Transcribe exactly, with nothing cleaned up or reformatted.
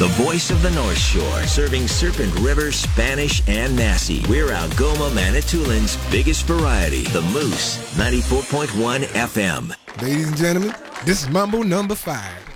the voice of the North Shore, serving Serpent River, Spanish, and Nassau. We're Algoma, Manitoulин's biggest variety, the Moose, ninety-four point one F M. Ladies and gentlemen, this is Mambo number five.